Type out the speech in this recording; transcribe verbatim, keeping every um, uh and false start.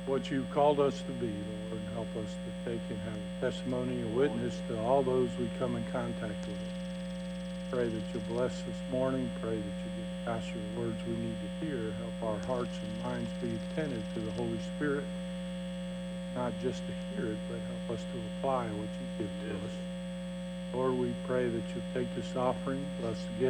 what you've called us to be, Lord, and help us to take and have a testimony, a witness to all those we come in contact with. Pray that you'll bless this morning. Pray that you give the pastor the words we need to hear. Help our hearts and minds be attentive to the Holy Spirit, not just to hear it, but help us to apply what you give to us. Lord, we pray that you'll take this offering, bless the gift.